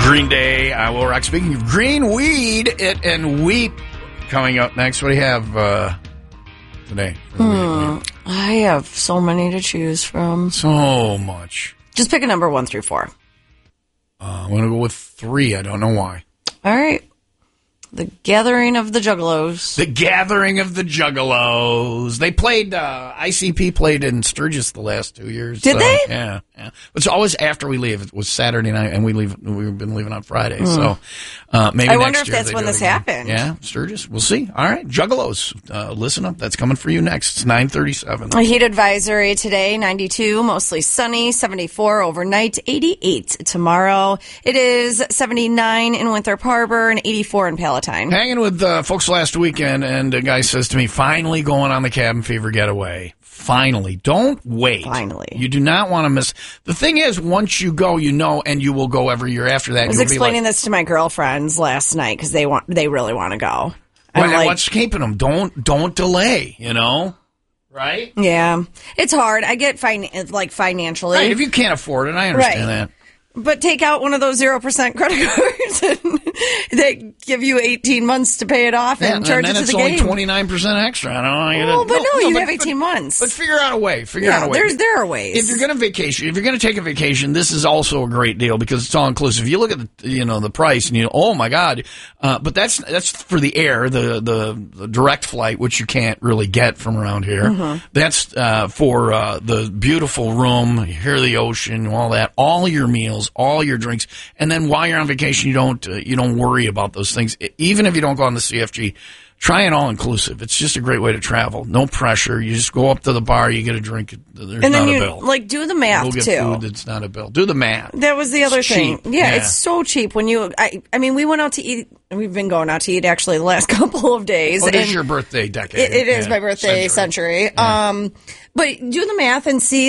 Green Day, I Will Rock. Speaking of green, weed, it and weep. Coming up next, what do you have today? I have so many to choose from. So much. Just pick a number 1 through 4. I'm going to go with 3. I don't know why. All right. The Gathering of the Juggalos. The Gathering of the Juggalos. They played, ICP played in Sturgis the last 2 years. Did they? Yeah. It's always after we leave. It was Saturday night, and we've been leaving on Friday. So maybe I wonder next if year that's when this happened. Yeah, Sturgis. We'll see. All right, Juggalos. Listen up. That's coming for you next. It's 9:37. A heat advisory today, 92, mostly sunny, 74 overnight, 88 tomorrow. It is 79 in Winthrop Harbor and 84 in Palatine. Hanging with folks last weekend, and a guy says to me, finally going on the Cabin Fever getaway. Finally. Don't wait. Finally. You do not want to miss. The thing is, once you go, you know, and you will go every year after that. I was explaining this to my girlfriends last night because they really want to go. And what's keeping them? Don't delay, you know? Right? Yeah. It's hard. I get financially. Right, if you can't afford it, I understand that. But take out one of those 0% credit cards and they give you 18 months to pay it off and charge it to the game. And then it's only 29% extra. I don't know. You have 18 months. But figure out a way. There are ways. If you're going to take a vacation, this is also a great deal because it's all inclusive. You look at the price and oh my God. But that's for the air, the direct flight, which you can't really get from around here. Mm-hmm. That's for the beautiful room, you hear the ocean, all that, all your meals, all your drinks, and then while you're on vacation, you don't worry about those things. Even if you don't go on the CFG, try an all-inclusive. It's just a great way to travel. No pressure. You just go up to the bar, you get a drink. There's not a bill. Do the math, Go get too. Food that's not a bill. Do the math. That was the other thing. Cheap. Yeah, it's so cheap. When we went out to eat. We've been going out to eat, actually, the last couple of days. It is your birthday decade. It is my birthday century. Yeah. But do the math and see,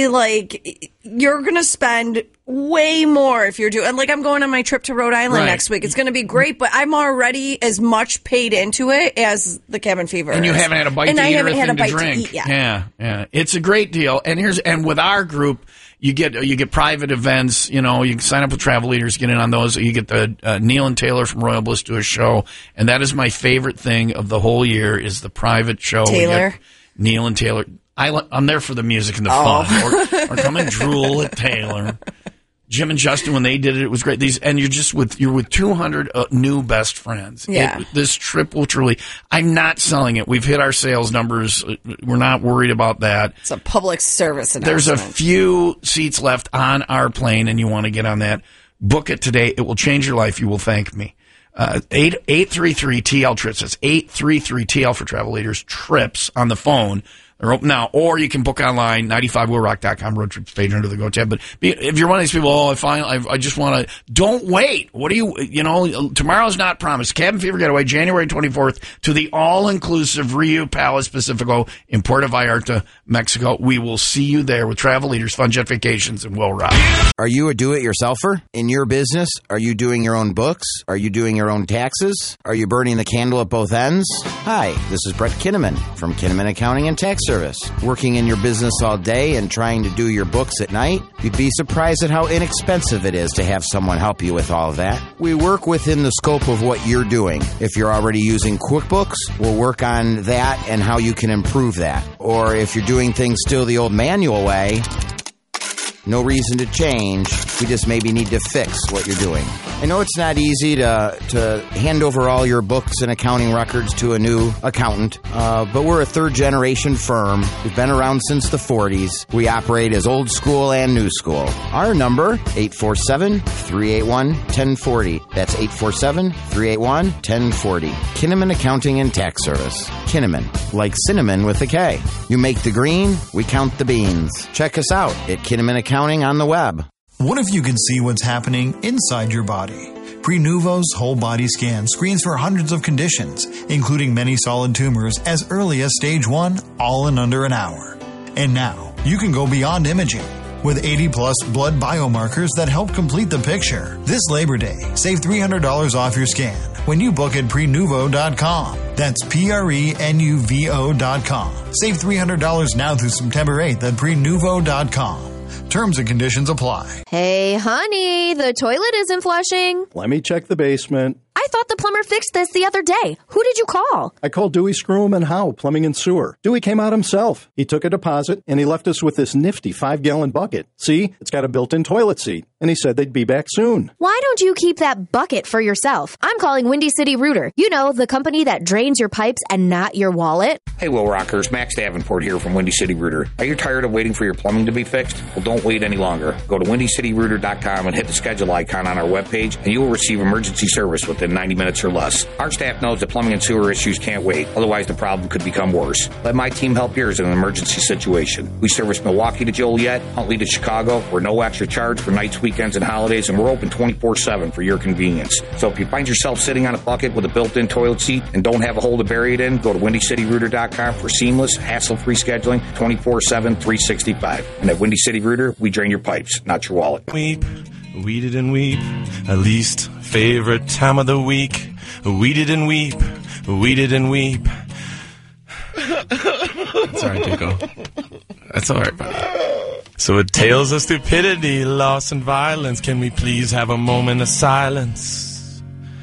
you're going to spend way more if you're doing, I'm going on my trip to Rhode Island next week. It's going to be great, but I'm already as much paid into it as the Cabin Fever. And you haven't had a bite to eat or a thing to drink. To eat yet. Yeah. It's a great deal. And with our group, you get private events. You can sign up with Travel Leaders, get in on those. You get the Neil and Taylor from Royal Bliss do a show, and that is my favorite thing of the whole year is the private show. Taylor, Neil and Taylor. I'm there for the music and the fun, or come and drool at Taylor. Jim and Justin, when they did it, it was great. You're with 200 new best friends. Yeah. This trip will truly. I'm not selling it. We've hit our sales numbers. We're not worried about that. It's a public service announcement. There's a few seats left on our plane, and you want to get on that. Book it today. It will change your life. You will thank me. 833 TL trips. That's 833 TL for Travel Leaders trips on the phone. They're open now, or you can book online, 95willrock.com, road trips page under the Go tab. But if you're one of these people, I just want to, don't wait. What do you tomorrow's not promised. Cabin Fever Getaway, January 24th to the all-inclusive Rio Palace Pacifico in Puerto Vallarta, Mexico. We will see you there with Travel Leaders, Fun Jet Vacations, and Will Rock. Are you a do-it-yourselfer? In your business, are you doing your own books? Are you doing your own taxes? Are you burning the candle at both ends? Hi, this is Brett Kinnaman from Kinnaman Accounting and Tax Service. Working in your business all day and trying to do your books at night? You'd be surprised at how inexpensive it is to have someone help you with all of that. We work within the scope of what you're doing. If you're already using QuickBooks, we'll work on that and how you can improve that. Or if you're doing things still the old manual way, no reason to change. We just maybe need to fix what you're doing. I know it's not easy to hand over all your books and accounting records to a new accountant, but we're a third-generation firm. We've been around since the 40s. We operate as old school and new school. Our number, 847-381-1040. That's 847-381-1040. Kinnaman Accounting and Tax Service. Kinnaman, like cinnamon with a K. You make the green, we count the beans. Check us out at Kinnaman Accounting on the web. What if you could see what's happening inside your body? Prenuvo's whole body scan screens for hundreds of conditions, including many solid tumors as early as stage 1, all in under an hour. And now, you can go beyond imaging. With 80-plus blood biomarkers that help complete the picture. This Labor Day, save $300 off your scan when you book at Prenuvo.com. That's Prenuvo.com. Save $300 now through September 8th at Prenuvo.com. Terms and conditions apply. Hey, honey, the toilet isn't flushing. Let me check the basement. I thought the plumber fixed this the other day. Who did you call? I called Dewey Scroom and Howe Plumbing and Sewer. Dewey came out himself. He took a deposit, and he left us with this nifty 5-gallon bucket. See? It's got a built-in toilet seat. And he said they'd be back soon. Why don't you keep that bucket for yourself? I'm calling Windy City Rooter. You know, the company that drains your pipes and not your wallet. Hey, Will Rockers. Max Davenport here from Windy City Rooter. Are you tired of waiting for your plumbing to be fixed? Well, don't wait any longer. Go to WindyCityRooter.com and hit the schedule icon on our webpage, and you will receive emergency service within 90 minutes or less. Our staff knows that plumbing and sewer issues can't wait. Otherwise, the problem could become worse. Let my team help yours in an emergency situation. We service Milwaukee to Joliet, Huntley to Chicago. We're no extra charge for nights, weekends, and holidays, and we're open 24/7 for your convenience. So if you find yourself sitting on a bucket with a built-in toilet seat and don't have a hole to bury it in, go to WindyCityRooter.com for seamless, hassle-free scheduling 24/7, 365. And at Windy City Rooter, we drain your pipes, not your wallet. Weep, weeded and weep, at least favorite time of the week. Weeded and weep, weeded and weep. That's all right, Dico. That's all right, buddy. So with tales of stupidity, loss, and violence, can we please have a moment of silence?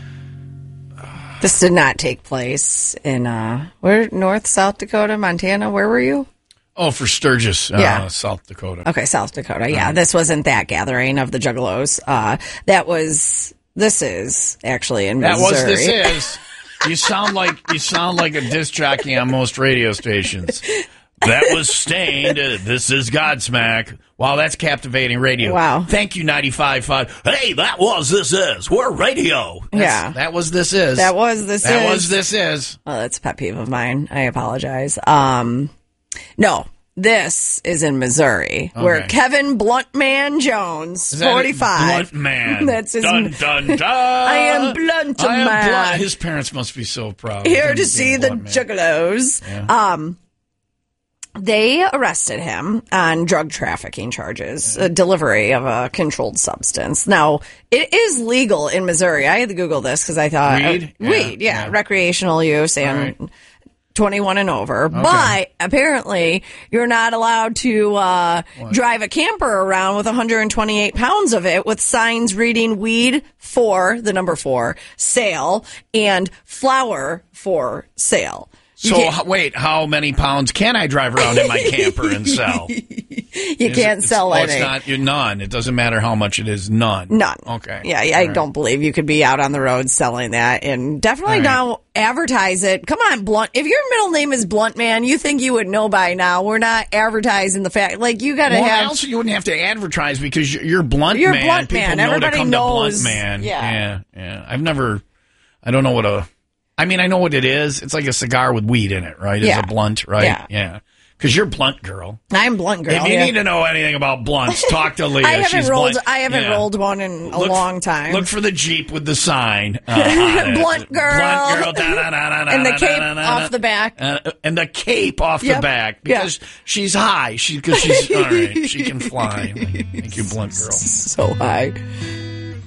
This did not take place in, where, North, South Dakota, Montana? Where were you? Oh, for Sturgis, Yeah. South Dakota. Okay, South Dakota. Yeah, this wasn't that gathering of the Juggalos. This is actually in Missouri. This is. You sound like a disc jockey on most radio stations. That was Stained. This is Godsmack. Wow, that's captivating radio. Wow. Thank you, 95.5. Hey, that was This Is. We're radio. That was This Is. That was This That Is. was This Is. Oh, that's a pet peeve of mine. I apologize. No, this is in Missouri, where Kevin Bluntman Jones, 45. Bluntman. That's his Dun, dun, dun. I am Bluntman. His parents must be so proud. Here of him to see the Bluntman. Juggalos. Yeah. They arrested him on drug trafficking charges, delivery of a controlled substance. Now, it is legal in Missouri. I had to Google this because I thought... Weed? Yeah. Recreational use and 21 and over. Okay. But apparently, you're not allowed to drive a camper around with 128 pounds of it with signs reading weed for, the number 4, sale, and flower for sale. So, wait, how many pounds can I drive around in my camper and sell? You can't sell any. It's not none. It doesn't matter how much it is. None. None. Okay. Yeah, I don't believe you could be out on the road selling that, and definitely don't advertise it. Come on, Blunt. If your middle name is Bluntman, you think you would know by now. We're not advertising the fact. Like, you got to have. Also, you wouldn't have to advertise because you're Blunt You're Man. Blunt People Man. know Everybody to come knows. to Blunt Man. Yeah. I don't know what a. I mean, I know what it is. It's like a cigar with weed in it, right? It's a blunt, right? Yeah. Because you're Blunt Girl. I'm Blunt Girl. If you need to know anything about blunts, talk to Leah. I haven't rolled one in a long time. Look for the Jeep with the sign. Blunt Girl. Blunt Girl. And the cape off the back. And the cape off the back. Because she's high. All right. She can fly. Thank you, Blunt Girl. So high.